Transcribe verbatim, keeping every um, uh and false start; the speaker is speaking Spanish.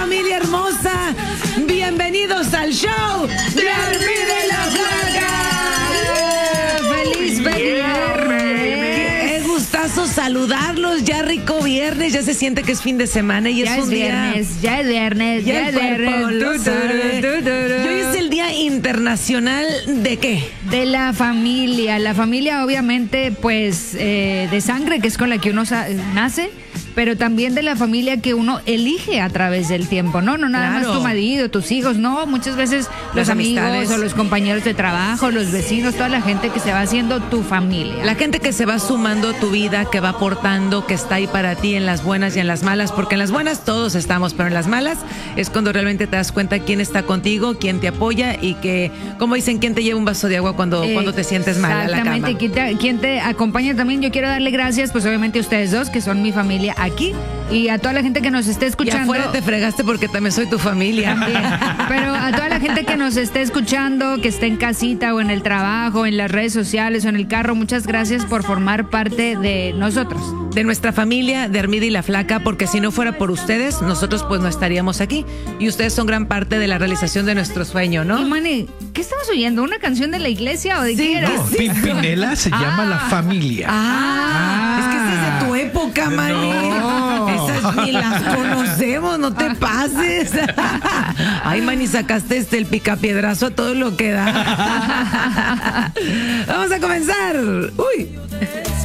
familia hermosa, bienvenidos al show de Armin de la Flaca. ¡Feliz viernes! Qué gustazo saludarlos, ya rico viernes, ya se siente que es fin de semana y ya es un es viernes, día... ya es viernes, Ya ya el es cuerpo viernes. lo Tu, tu, sabe. tu, tu, tu. Y hoy es el Día Internacional ¿de qué? De la familia, la familia obviamente pues eh, de sangre, que es con la que uno sa- nace, pero también de la familia que uno elige a través del tiempo, ¿no? No nada Claro. más tu marido, tus hijos, no, muchas veces Las los amigos amistades. o los compañeros de trabajo, los vecinos, toda la gente que se va haciendo tu familia. La gente que se va sumando a tu vida, que va aportando, que está ahí para ti en las buenas y en las malas, porque en las buenas todos estamos, pero en las malas es cuando realmente te das cuenta quién está contigo, quién te apoya y que, como dicen, quién te lleva un vaso de agua cuando, Eh, cuando te sientes mal a la cama. Exactamente, ¿quién te, quién te acompaña también? Yo quiero darle gracias, pues obviamente a ustedes dos, que son mi familia aquí, y a toda la gente que nos esté Y escuchando. afuera te fregaste porque también soy tu familia. También. Pero a toda la gente que nos esté escuchando, que esté en casita o en el trabajo, en las redes sociales o en el carro, muchas gracias por formar parte de nosotros. De nuestra familia, de Armida y la Flaca, porque si no fuera por ustedes, nosotros pues no estaríamos aquí. Y ustedes son gran parte de la realización de nuestro sueño, ¿no? Y Manny, ¿qué estamos oyendo? ¿Una canción de la iglesia o de Sí, qué era? no. Pimpinela se llama La Familia. Ah, es que esa es de tu época, Manny. No. Esas ni las conocemos, no te pases. Ay, Manny, sacaste este el picapiedrazo a todo lo que da. Vamos a comenzar. Uy.